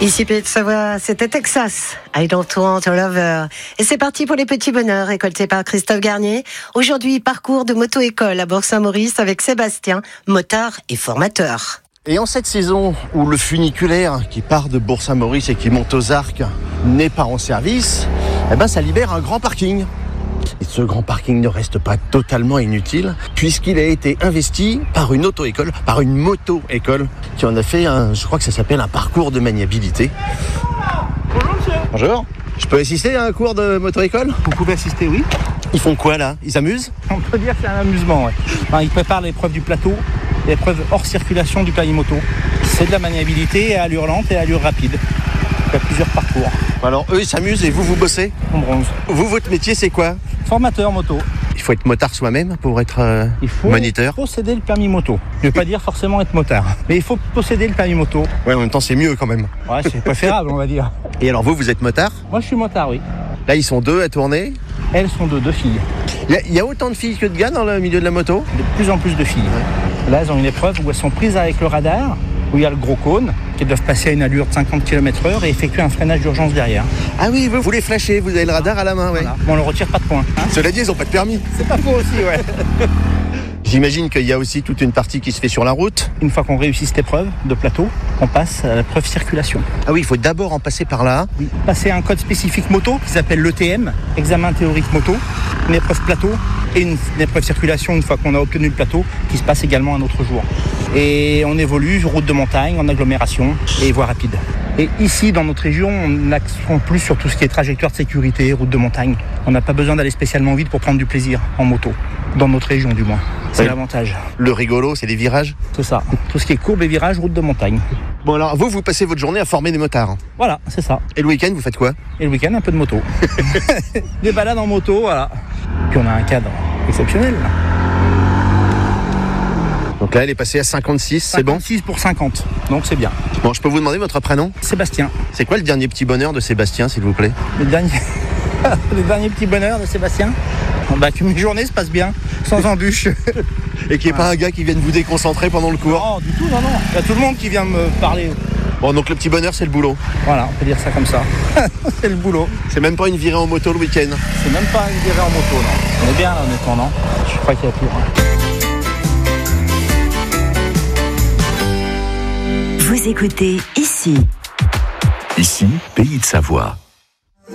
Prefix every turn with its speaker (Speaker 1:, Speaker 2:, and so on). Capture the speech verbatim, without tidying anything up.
Speaker 1: Ici Pays de Savoie, c'était Texas, I Don't Want a Lover. Et c'est parti pour les petits bonheurs récoltés par Christophe Garnier. Aujourd'hui, parcours de moto-école à Bourg-Saint-Maurice avec Sébastien, motard et formateur.
Speaker 2: Et en cette saison où le funiculaire qui part de Bourg-Saint-Maurice et qui monte aux Arcs n'est pas en service, eh ben ça libère un grand parking. Et ce grand parking ne reste pas totalement inutile puisqu'il a été investi par une auto-école, par une moto-école qui en a fait un, je crois que ça s'appelle un parcours de maniabilité.
Speaker 3: Bonjour monsieur.
Speaker 2: Bonjour. Je peux assister à un cours de moto-école ?
Speaker 3: Vous pouvez assister, oui.
Speaker 2: Ils font quoi là ? Ils s'amusent ?
Speaker 3: On peut dire que c'est un amusement, ouais. Enfin, ils préparent l'épreuve du plateau, l'épreuve hors circulation du permis moto. C'est de la maniabilité à allure lente et à allure rapide. Il y a plusieurs parcours.
Speaker 2: Alors eux ils s'amusent et vous vous bossez ?
Speaker 3: En bronze.
Speaker 2: Vous, votre métier c'est quoi ?
Speaker 3: Formateur moto.
Speaker 2: Il faut être motard soi-même pour être euh,
Speaker 3: Il faut
Speaker 2: moniteur.
Speaker 3: posséder le permis moto. Je ne veux pas dire forcément être motard, mais il faut posséder le permis moto.
Speaker 2: Ouais, en même temps c'est mieux quand même.
Speaker 3: Ouais, c'est préférable, on va dire.
Speaker 2: Et alors vous, vous êtes motard ?
Speaker 3: Moi, je suis motard, oui.
Speaker 2: Là ils sont deux à tourner.
Speaker 3: Elles sont deux, deux filles.
Speaker 2: Il y, a, il y a autant de filles que de gars dans le milieu de la moto ?
Speaker 3: De plus en plus de filles. Ouais. Là, elles ont une épreuve où elles sont prises avec le radar, où il y a le gros cône, qui doivent passer à une allure de cinquante kilomètres heure et effectuer un freinage d'urgence derrière.
Speaker 2: Ah oui, vous, vous les flashez, vous avez le radar à la main, ouais.
Speaker 3: Voilà. Bon, on ne retire pas de points. Hein.
Speaker 2: Cela dit, ils n'ont pas de permis.
Speaker 3: C'est pas faux aussi, ouais.
Speaker 2: J'imagine qu'il y a aussi toute une partie qui se fait sur la route.
Speaker 3: Une fois qu'on réussit cette épreuve de plateau, on passe à l'épreuve circulation.
Speaker 2: Ah oui, il faut d'abord en passer par là.
Speaker 3: Oui. Passer à un code spécifique moto qui s'appelle l'E T M, examen théorique moto, une épreuve plateau et une, une épreuve circulation une fois qu'on a obtenu le plateau qui se passe également un autre jour. Et on évolue route de montagne, en agglomération et voie rapide. Et ici, dans notre région, on axe plus sur tout ce qui est trajectoire de sécurité, route de montagne. On n'a pas besoin d'aller spécialement vite pour prendre du plaisir en moto, dans notre région du moins. C'est oui. L'avantage.
Speaker 2: Le rigolo, c'est les virages ?
Speaker 3: C'est ça. Tout ce qui est courbe et virage, route de montagne.
Speaker 2: Bon alors, vous, vous passez votre journée à former des motards ?
Speaker 3: Voilà, c'est ça.
Speaker 2: Et le week-end, vous faites quoi ?
Speaker 3: Et le week-end, un peu de moto. Des balades en moto, voilà. Puis on a un cadre exceptionnel. Là.
Speaker 2: Donc là, elle est passée à cinquante-six, c'est bon ?
Speaker 3: cinquante-six pour cinquante, donc c'est bien.
Speaker 2: Bon, je peux vous demander votre prénom ?
Speaker 3: Sébastien.
Speaker 2: C'est quoi le dernier petit bonheur de Sébastien, s'il vous plaît ?
Speaker 3: Le dernier... le dernier petit bonheur de Sébastien ? Bah, que mes journées se passent bien, sans embûches.
Speaker 2: Et qu'il n'y ait pas un gars qui vienne vous déconcentrer pendant le cours ?
Speaker 3: Non, du tout, non, non. Il y a tout le monde qui vient me parler.
Speaker 2: Bon, donc le petit bonheur, c'est le boulot.
Speaker 3: Voilà, on peut dire ça comme ça. C'est le boulot.
Speaker 2: C'est même pas une virée en moto le week-end ?
Speaker 3: C'est même pas une virée en moto, non. On est bien là, honnêtement, non ? Je crois qu'il y a pire.
Speaker 4: Vous écoutez ici.
Speaker 5: Ici, Pays de Savoie.